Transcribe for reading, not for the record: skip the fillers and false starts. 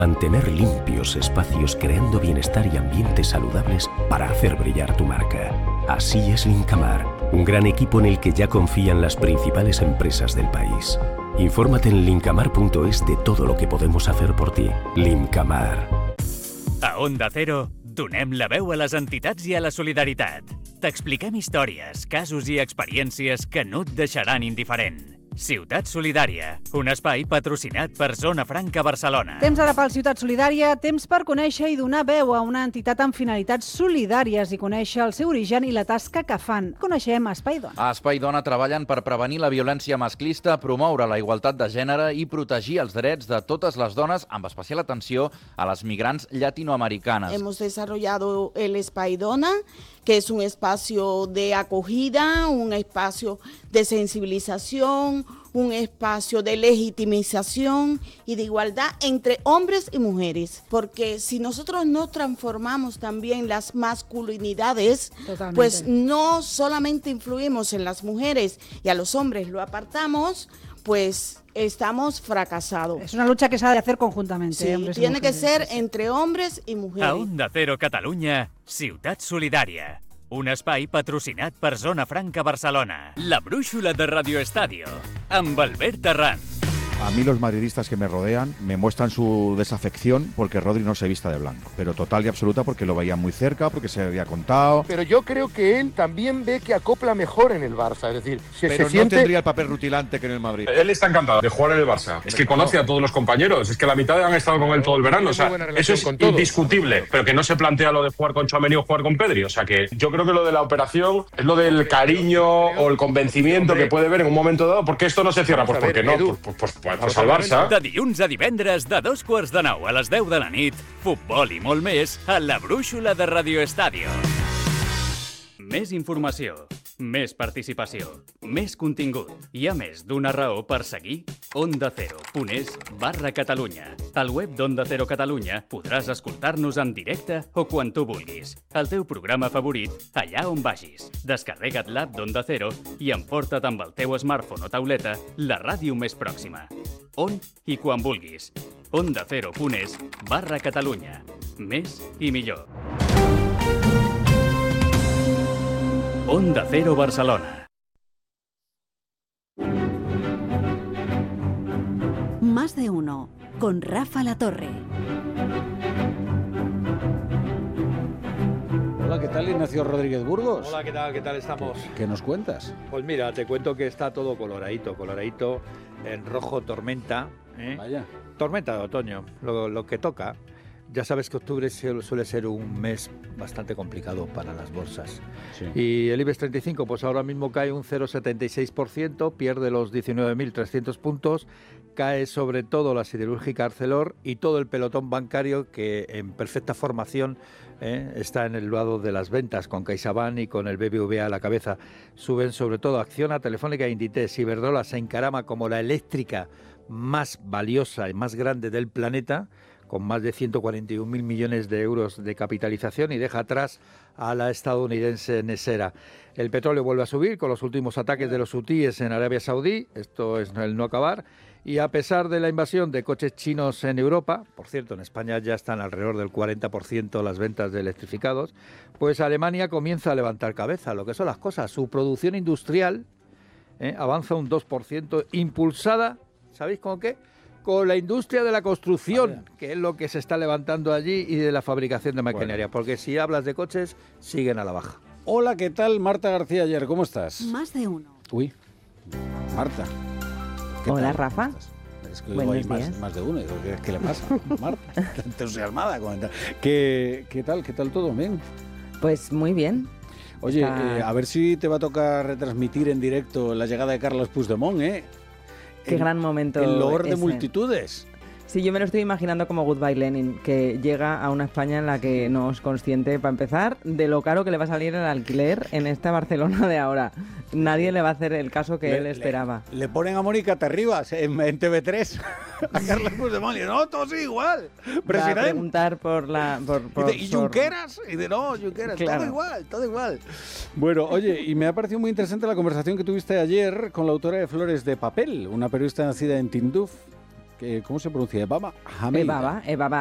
Mantener limpios espacios creando bienestar y ambientes saludables para hacer brillar tu marca. Así es Lincamar, un gran equipo en el que ya confían las principales empresas del país. Infórmate en lincamar.es de todo lo que podemos hacer por ti. Lincamar. A Onda Cero, donem la veu a les entitats i a la solidaritat. T'expliquem històries, casos i experiències que no et deixaran indiferent. Ciutat Solidària, un espai patrocinat per Zona Franca Barcelona. Temps ara pel Ciutat Solidària, temps per conèixer i donar veu a una entitat amb finalitats solidàries i conèixer el seu origen i la tasca que fan. Coneixem Espai Dona. A Espai Dona treballen per prevenir la violència masclista, promoure la igualtat de gènere i protegir els drets de totes les dones, amb especial atenció a les migrants llatinoamericanes. Hemos desarrollado el Espai Dona, que es un espacio de acogida, un espacio de sensibilización, un espacio de legitimización y de igualdad entre hombres y mujeres. Porque si nosotros no transformamos también las masculinidades, Totalmente. Pues no solamente influimos en las mujeres y a los hombres lo apartamos, pues estamos fracasados. Es una lucha que se ha de hacer conjuntamente. Sí, hombres y tiene que mujeres. ser entre hombres y mujeres. A Onda Cero Catalunya, Ciutat Solidària. Un espai patrocinat per Zona Franca Barcelona. La brúixola de Radio Estadio, amb Albert Terrán. A mí los madridistas que me rodean me muestran su desafección porque Rodri no se vista de blanco, pero total y absoluta porque lo veían muy cerca, porque se había contado. Pero yo creo que él también ve que acopla mejor en el Barça, es decir, Pero no tendría el papel rutilante que en el Madrid. Él está encantado de jugar en el Barça. Es que conoce a todos los compañeros, es que la mitad han estado con él todo el verano. O sea, eso es indiscutible, pero que no se plantea lo de jugar con Tchouaméni o jugar con Pedri. O sea, que yo creo que lo de la operación es lo del cariño o el convencimiento que puede ver en un momento dado. ¿Por qué esto no se cierra? Pues porque no, pues al Barça. De dilluns a divendres, de 8:45 a les 10 de la nit, futbol i molt més a la brúixola de Radio Estadio. Més informació, més participació, més contingut. Hi ha més d'una raó per seguir ondacero.es/Catalunya. Al web d'Onda Cero Catalunya podràs escoltar-nos en directe o quan tu vulguis. El teu programa favorit, allà on vagis. Descarrega't l'app d'Onda Cero i emporta't amb el teu smartphone o tauleta la ràdio més pròxima. On i quan vulguis. ondacero.es/Catalunya. Més i millor. Onda Cero Barcelona. Más de uno, con Rafa La Torre. Hola, ¿qué tal, Ignacio Rodríguez Burgos? Hola, ¿qué tal estamos? ¿Qué nos cuentas? Pues mira, te cuento que está todo coloradito, en rojo tormenta. Vaya. Tormenta de otoño, lo que toca. Ya sabes que octubre suele ser un mes bastante complicado para las bolsas. Sí. Y el IBEX 35, pues ahora mismo cae un 0,76%, pierde los 19.300 puntos, cae sobre todo la siderúrgica Arcelor y todo el pelotón bancario que en perfecta formación está en el lado de las ventas, con CaixaBank y con el BBVA a la cabeza. Suben sobre todo Acciona, Telefónica, Inditex. Iberdrola se encarama como la eléctrica más valiosa y más grande del planeta, con más de 141.000 millones de euros de capitalización, y deja atrás a la estadounidense Nesera. El petróleo vuelve a subir con los últimos ataques de los hutíes en Arabia Saudí, esto es el no acabar, y a pesar de la invasión de coches chinos en Europa, por cierto, en España ya están alrededor del 40% las ventas de electrificados, pues Alemania comienza a levantar cabeza, lo que son las cosas. Su producción industrial avanza un 2%, impulsada, ¿sabéis con qué? Con la industria de la construcción, que es lo que se está levantando allí, y de la fabricación de maquinaria, porque si hablas de coches, siguen a la baja. Hola, ¿qué tal? Marta García Ayer, ¿cómo estás? Más de uno. Uy, Marta. Hola, tal? Rafa. Es que Buenos hoy días. más de uno. ¿Qué le pasa, Marta? Está entusiasmada. ¿Qué tal todo? ¿Bien? Pues muy bien. Oye, a ver si te va a tocar retransmitir en directo la llegada de Carles Puigdemont, ¿eh? Qué gran momento. El loor de ese. multitudes. Sí, yo me lo estoy imaginando como Goodbye Lenin, que llega a una España en la que no es consciente, para empezar, de lo caro que le va a salir el alquiler en esta Barcelona de ahora. Nadie le va a hacer el caso que él esperaba. Le ponen a Mónica Terribas en TV3 a Carles Puigdemont y no, todo sigue igual. Va a preguntar por la... ¿Y Junqueras? Y dice, no, Junqueras, claro. todo igual. Bueno, oye, y me ha parecido muy interesante la conversación que tuviste ayer con la autora de Flores de Papel, una periodista nacida en Tinduf, ¿cómo se pronuncia? Ebaba Hameida. Ebaba